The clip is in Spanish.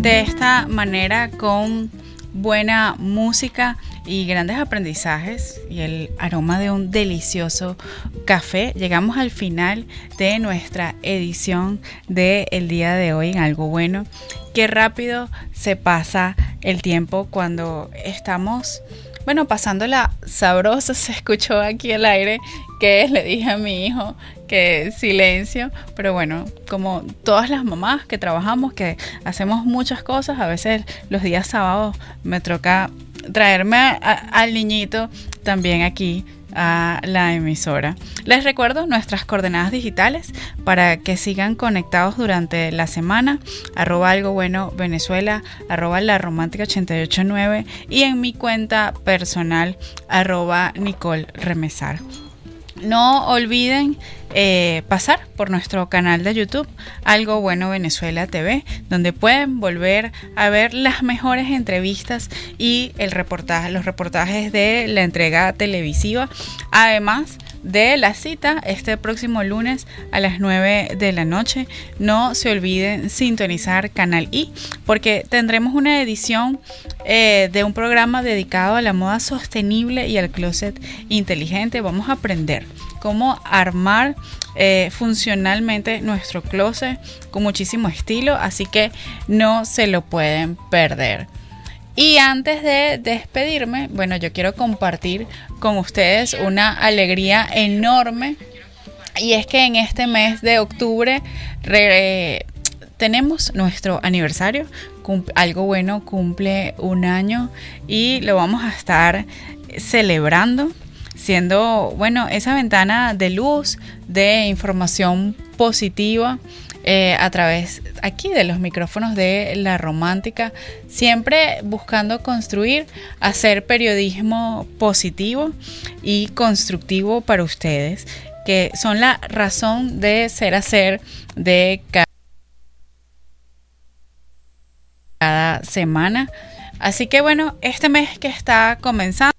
de esta manera con buena música y grandes aprendizajes y el aroma de un delicioso café, llegamos al final de nuestra edición del día de hoy en Algo Bueno. Qué rápido se pasa el tiempo cuando estamos, pasándola sabroso. Se escuchó aquí el aire que le dije a mi hijo que silencio, pero bueno, como todas las mamás que trabajamos, que hacemos muchas cosas, a veces los días sábados me toca traerme al niñito también aquí a la emisora. Les recuerdo nuestras coordenadas digitales para que sigan conectados durante la semana: @Algo Bueno Venezuela, @LaRomántica889 y en mi cuenta personal @Nicole Remesar. No olviden pasar por nuestro canal de YouTube Algo Bueno Venezuela TV, donde pueden volver a ver las mejores entrevistas y los reportajes de la entrega televisiva, además de la cita este próximo lunes a las 9 de la noche. No se olviden sintonizar Canal I, porque tendremos una edición de un programa dedicado a la moda sostenible y al closet inteligente. Vamos a aprender cómo armar funcionalmente nuestro closet con muchísimo estilo, así que no se lo pueden perder. Y antes de despedirme, yo quiero compartir con ustedes una alegría enorme, y es que en este mes de octubre tenemos nuestro aniversario. Algo Bueno cumple un año y lo vamos a estar celebrando, siendo esa ventana de luz, de información positiva, a través aquí de los micrófonos de La Romántica, siempre buscando construir, hacer periodismo positivo y constructivo para ustedes, que son la razón de hacer de cada semana. Así que este mes que está comenzando,